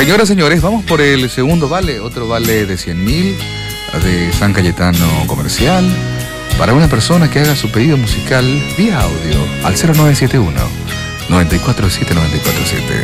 Señoras, señores, vamos por el segundo vale, otro vale de 100.000 de San Cayetano Comercial, para una persona que haga su pedido musical vía audio al 0971 947 947.